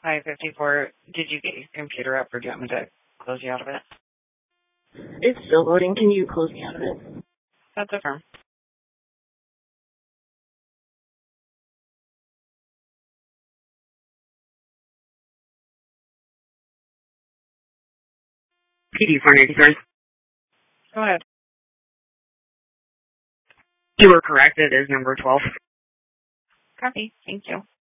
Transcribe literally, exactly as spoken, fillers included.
five fifty-four. Did you get your computer up, or do you want me to close you out of it? It's still loading. Can you close me out of it? That's affirmed. P D four ninety-three. Go ahead. You were correct. It is number twelve. Copy. Thank you.